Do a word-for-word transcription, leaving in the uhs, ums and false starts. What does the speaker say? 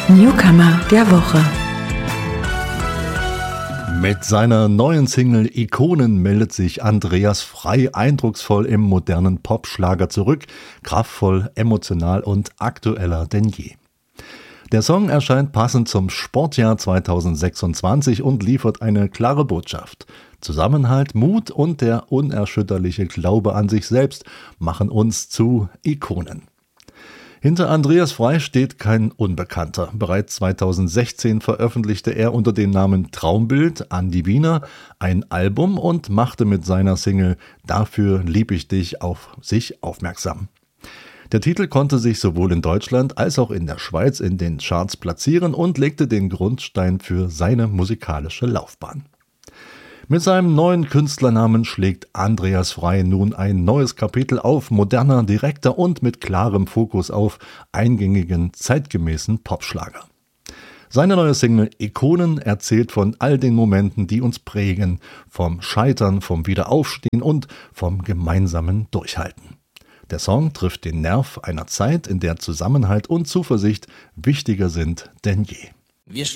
Newcomer der Woche. Mit seiner neuen Single Ikonen meldet sich Andreas Frey eindrucksvoll im modernen Popschlager zurück, kraftvoll, emotional und aktueller denn je. Der Song erscheint passend zum Sportjahr zweitausendsechsundzwanzig und liefert eine klare Botschaft. Zusammenhalt, Mut und der unerschütterliche Glaube an sich selbst machen uns zu Ikonen. Hinter Andreas Frey steht kein Unbekannter. Bereits zweitausendsechzehn veröffentlichte er unter dem Namen Traumbild Andi Wiener ein Album und machte mit seiner Single Dafür lieb ich dich auf sich aufmerksam. Der Titel konnte sich sowohl in Deutschland als auch in der Schweiz in den Charts platzieren und legte den Grundstein für seine musikalische Laufbahn. Mit seinem neuen Künstlernamen schlägt Andreas Frey nun ein neues Kapitel auf, moderner, direkter und mit klarem Fokus auf eingängigen, zeitgemäßen Popschlager. Seine neue Single Ikonen erzählt von all den Momenten, die uns prägen, vom Scheitern, vom Wiederaufstehen und vom gemeinsamen Durchhalten. Der Song trifft den Nerv einer Zeit, in der Zusammenhalt und Zuversicht wichtiger sind denn je. Wir